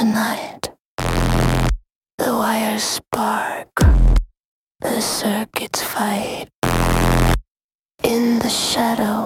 tonight. The wires spark, the circuits fight. In the shadow,